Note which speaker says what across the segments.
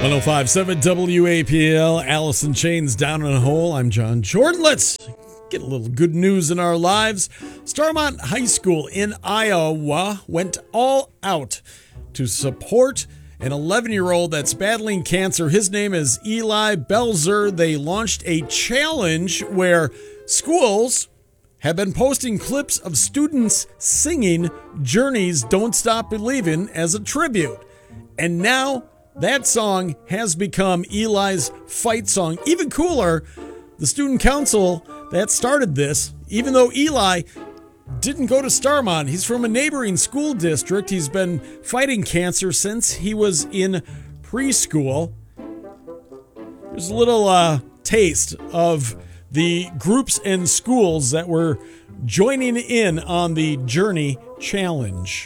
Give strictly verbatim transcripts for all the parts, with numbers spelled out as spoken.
Speaker 1: one oh five point seven W A P L, Allison Chains Down in a Hole. I'm John Jordan. Let's get a little good news in our lives. Starmont High School in Iowa went all out to support an eleven-year-old that's battling cancer. His name is Eli Belzer. They launched a challenge where schools have been posting clips of students singing Journey's Don't Stop Believin' as a tribute. And now that song has become Eli's fight song. Even cooler, the student council that started this, even though Eli didn't go to Starmont, he's from a neighboring school district. He's been fighting cancer since he was in preschool. There's a little uh, taste of the groups and schools that were joining in on the Journey Challenge.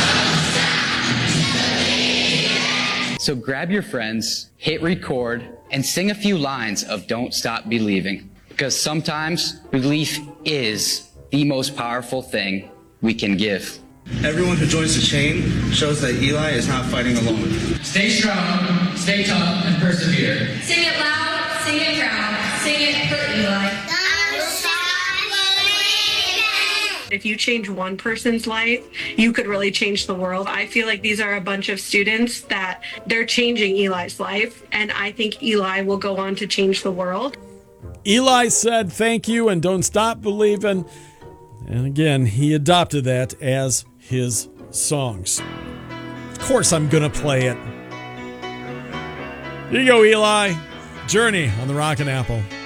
Speaker 2: So grab your friends, hit record, and sing a few lines of Don't Stop Believing. Because sometimes belief is the most powerful thing we can give.
Speaker 3: Everyone who joins the chain shows that Eli is not fighting alone.
Speaker 4: Stay strong, stay tough, and persevere.
Speaker 5: Sing it loud, sing it proud, sing it for Eli.
Speaker 6: If you change one person's life, you could really change the world. I feel like these are a bunch of students that they're changing Eli's life, and I think Eli will go on to change the world.
Speaker 1: Eli said thank you and don't stop believing. And again, he adopted that as his songs. Of course I'm going to play it. Here you go, Eli. Journey on the Rockin' Apple.